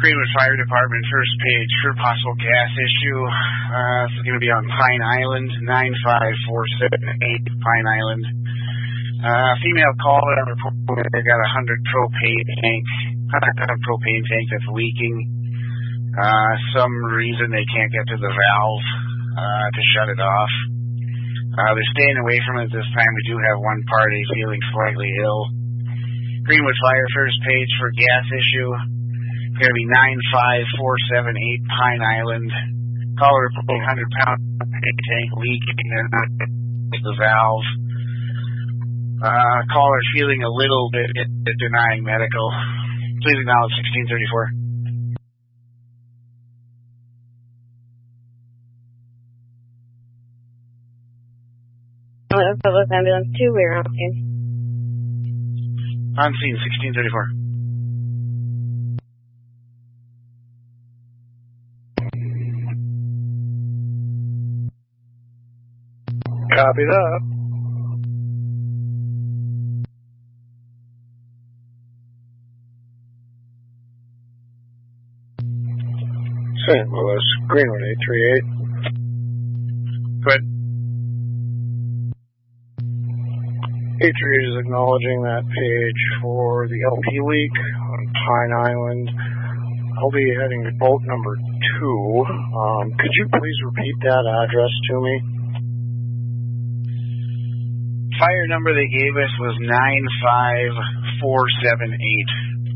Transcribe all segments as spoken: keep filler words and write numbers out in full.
Greenwood Fire Department, first page for possible gas issue. Uh, this is going to be on Pine Island, nine five four seven eight Pine Island. Uh, female caller reported they got a one hundred propane tank, one hundred pound propane tank that's leaking. Uh, some reason they can't get to the valve uh, to shut it off. Uh, they're staying away from it this time. We do have one party feeling slightly ill. Greenwood Fire, first page for gas issue. It's going to be nine five four seven eight Pine Island. Caller reporting one hundred pound tank leaking and not the valve. Uh, caller feeling a little bit denying medical. Please acknowledge sixteen thirty-four. Public ambulance two, we're on scene. On scene, sixteen thirty-four. Copy that. Saint Louis, Greenwood eight three eight. Go ahead. eight three eight is acknowledging that page for the L P leak on Pine Island. I'll be heading to boat number two. Um, could you please repeat that address to me? Fire number they gave us was nine five four seven eight.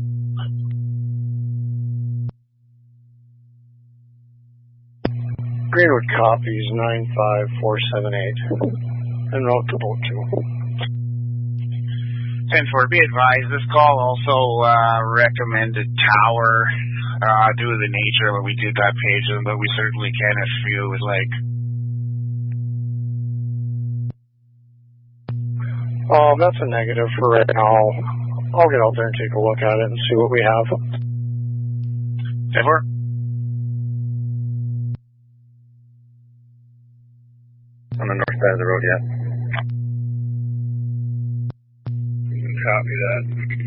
Greenwood copies nine five four seven eight. En route to boat two. ten four, be advised, this call also uh, recommended tower uh, due to the nature of it. We did that page, but we certainly can if you would like. Um, that's a negative for right now. I'll get out there and take a look at it and see what we have. ten four. On the north side of the road, yeah. Copy that.